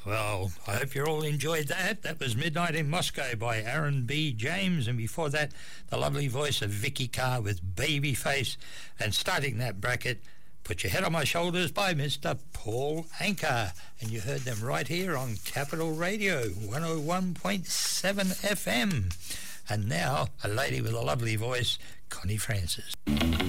Well, I hope you all enjoyed that. That was Midnight in Moscow by Aaron B. James, and before that, the lovely voice of Vicky Carr with Babyface, and starting that bracket, Put Your Head on My Shoulders by Mr. Paul Anka, and you heard them right here on Capital Radio 101.7 FM. And now, a lady with a lovely voice, Connie Francis.